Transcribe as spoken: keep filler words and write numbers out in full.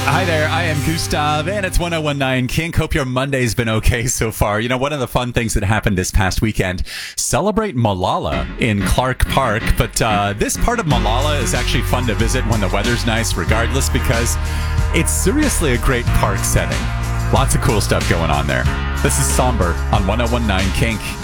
Hi there, I am Gustav, and it's one oh one nine Kink. Hope your Monday's been okay so far. You know, one of the fun things that happened this past weekend, celebrate Malala in Clark Park, but uh, this part of Malala is actually fun to visit when the weather's nice regardless, because it's seriously a great park setting. Lots of cool stuff going on there. This is Somber on one oh one nine Kink.